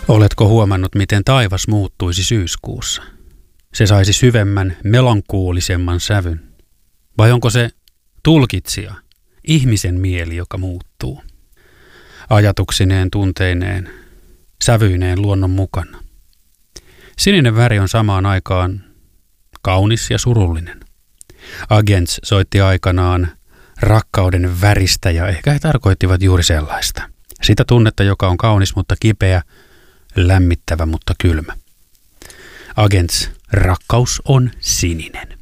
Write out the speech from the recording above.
Oletko huomannut, miten taivas muuttuisi syyskuussa? Se saisi syvemmän, melankoolisemman sävyn. Vai onko se tulkitsija, ihmisen mieli, joka muuttuu? Ajatuksineen, tunteineen, sävyineen luonnon mukana. Sininen väri on samaan aikaan kaunis ja surullinen. Agents soitti aikanaan rakkauden väristä ja ehkä he tarkoittivat juuri sellaista. Sitä tunnetta, joka on kaunis, mutta kipeä, lämmittävä, mutta kylmä. Agents, rakkaus on sininen.